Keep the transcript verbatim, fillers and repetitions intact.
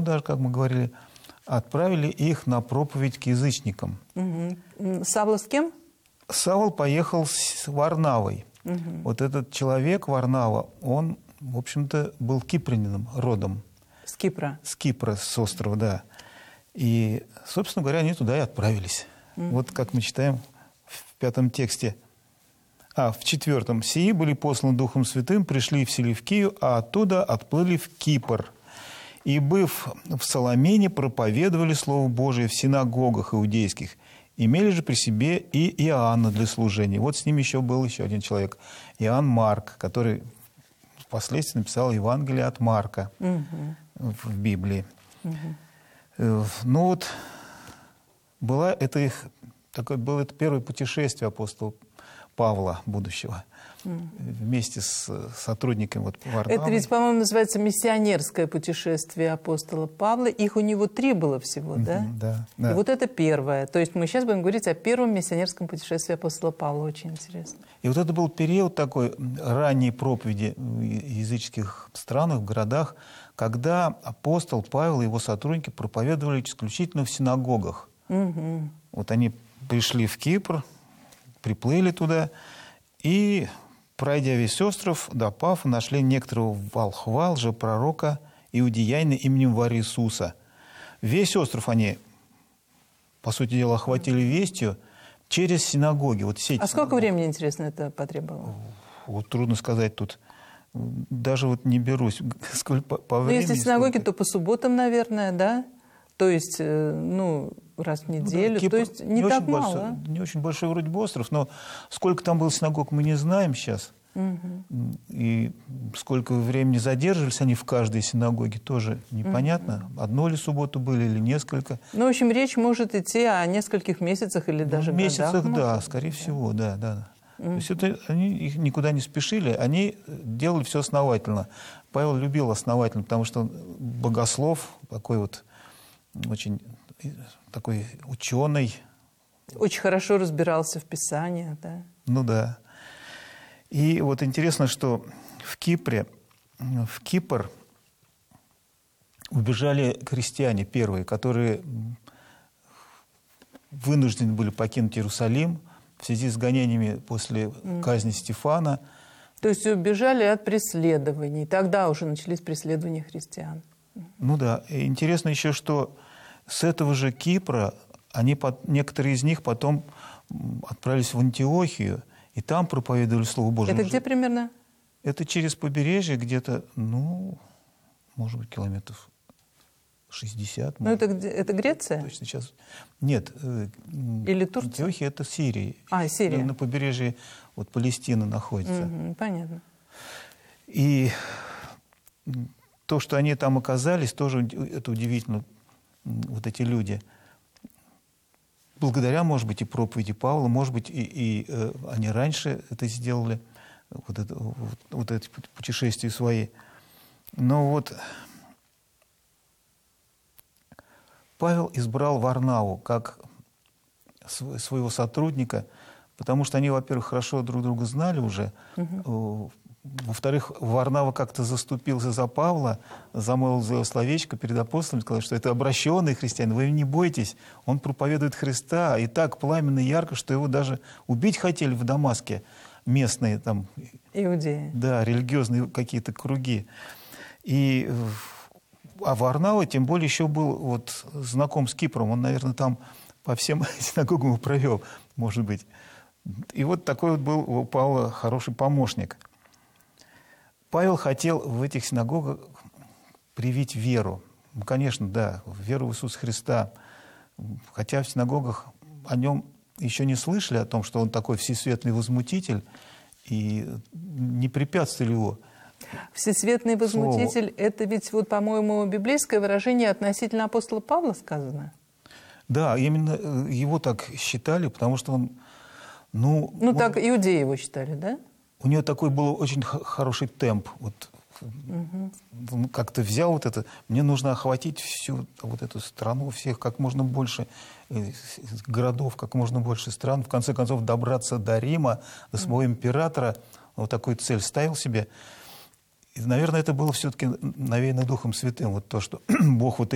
даже, как мы говорили, отправили их на проповедь к язычникам. Угу. Савл с кем? Савл поехал с Варнавой. Угу. Вот этот человек, Варнава, он, в общем-то, был кипрянином родом. С Кипра? С Кипра, с острова, да. И, собственно говоря, они туда и отправились. Угу. Вот как мы читаем в пятом тексте. А, в четвертом. «Сии были посланы Духом Святым, пришли в Селевкию, а оттуда отплыли в Кипр. И, быв в Саламине, проповедовали Слово Божие в синагогах иудейских. Имели же при себе и Иоанна для служения». Вот с ним еще был еще один человек, Иоанн Марк, который впоследствии написал Евангелие от Марка угу. в Библии. Угу. Ну вот, было это их, такое, было это первое путешествие апостола Павла, будущего, mm. вместе с сотрудниками вот, Варнавы. Это ведь, по-моему, называется миссионерское путешествие апостола Павла. Их у него три было всего, да? Mm-hmm, да, да. И вот это первое. То есть мы сейчас будем говорить о первом миссионерском путешествии апостола Павла. Очень интересно. И вот это был период такой ранней проповеди в языческих странах, в городах, когда апостол Павел и его сотрудники проповедовали исключительно в синагогах. Mm-hmm. Вот они пришли в Кипр, приплыли туда, и, пройдя весь остров до Пафа, нашли некоторого волхва, лжепророка Иудеянина именем Вар-Иисуса. Весь остров они, по сути дела, охватили вестью через синагоги. Вот сеть а сколько синагог. времени, интересно, это потребовало? Вот трудно сказать тут. Даже вот не берусь. Сколько, по времени, ну, если синагоги, сколько... то по субботам, наверное, да? То есть, ну, раз в неделю, ну, да, Кипр то есть не, не так очень мало. Большой, не очень большой вроде бы остров, но сколько там было синагог, мы не знаем сейчас. Угу. И сколько времени задерживались они в каждой синагоге, тоже непонятно. Угу. Одну ли субботу были или несколько. Ну, в общем, речь может идти о нескольких месяцах или даже ну, месяцах, годах. да, может, скорее да. всего, да, да. Угу. То есть это, они их никуда не спешили, они делали все основательно. Павел любил основательно, потому что он богослов, такой вот очень такой ученый. Очень хорошо разбирался в Писании, да. Ну да. И вот интересно, что в Кипре, в Кипр убежали крестьяне первые, которые вынуждены были покинуть Иерусалим в связи с гонениями после mm. казни Стефана. То есть убежали от преследований. Тогда уже начались преследования христиан. Ну да. И интересно еще, что с этого же Кипра они, некоторые из них потом отправились в Антиохию, и там проповедовали Слово Божие. Это где примерно? Это через побережье где-то, ну, может быть, километров шестьдесят. Ну, это, где, это Греция? Точно сейчас. Нет. Или Турция? Антиохия – это Сирия. А, Сирия. На побережье вот, Палестины находится. Угу, понятно. И то, что они там оказались, тоже это удивительно. Вот эти люди, благодаря, может быть, и проповеди Павла, может быть, и, и э, они раньше это сделали, вот это, вот, вот эти путешествия свои. Но вот Павел избрал Варнаву как своего сотрудника, потому что они, во-первых, хорошо друг друга знали уже, угу. Во-вторых, Варнава как-то заступился за Павла, замолвил за его словечко перед апостолом, сказал, что это обращенный христианин, вы не бойтесь, он проповедует Христа, и так пламенно и ярко, что его даже убить хотели в Дамаске местные там... Иудеи. Да, религиозные какие-то круги. И, а Варнава, тем более, еще был вот знаком с Кипром, он, наверное, там по всем синагогам его провел, может быть. И вот такой вот был у Павла хороший помощник. Павел хотел в этих синагогах привить веру. Ну, конечно, да, веру в Иисуса Христа. Хотя в синагогах о нем еще не слышали, о том, что он такой всесветный возмутитель, и не препятствовали его. Всесветный возмутитель слову. Это ведь, вот, по-моему, библейское выражение относительно апостола Павла сказано. Да, именно его так считали, потому что он... Ну, ну он... так иудеи его считали, да? У него такой был очень хороший темп. Вот, угу. Он как-то взял вот это. Мне нужно охватить всю вот эту страну, всех как можно больше городов, как можно больше стран. В конце концов, добраться до Рима, до самого императора. Вот такую цель ставил себе. И, наверное, это было все-таки навеяно Духом Святым. Вот то, что Бог вот